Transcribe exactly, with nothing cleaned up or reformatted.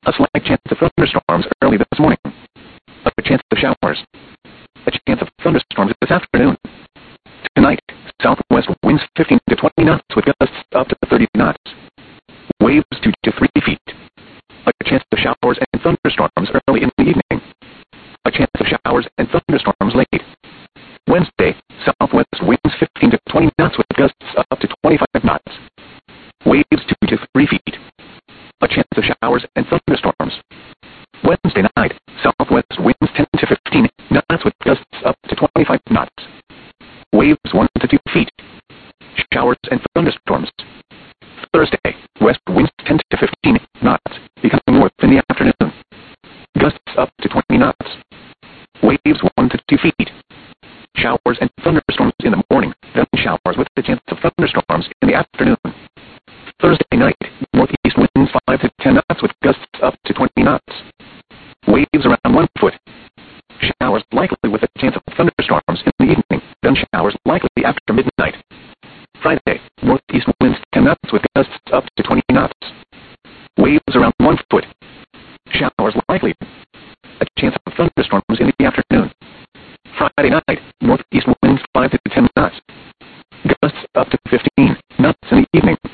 A slight chance of thunderstorms early this morning. A chance of showers. A chance of thunderstorms this afternoon. Tonight, southwest winds fifteen to twenty knots with gusts up to thirty knots. Waves two to three feet. A chance of showers and thunderstorms early in the evening. A chance of showers and thunderstorms late. Wednesday, southwest winds fifteen to twenty knots with gusts up to twenty-five knots. Waves two to three feet. A chance of showers and thunderstorms. Wednesday night, southwest winds ten to fifteen knots with gusts up to twenty-five knots. Waves one to two feet. Showers and thunderstorms. Thursday, west winds ten to fifteen knots, becoming north in the afternoon. Gusts up to twenty knots. Waves one to two feet. Showers and thunderstorms in the morning, then showers with a chance of thunderstorms in the afternoon. Thursday night, northeast winds five to ten knots with gusts up to twenty knots. Waves around one foot. Showers likely with a chance of thunderstorms in the evening, then showers likely after midnight. Friday, northeast winds ten knots with gusts up to twenty knots. Waves around one foot. Showers likely. A chance of thunderstorms in the afternoon. Friday night, northeast winds five to ten knots. Gusts up to fifteen knots in the evening.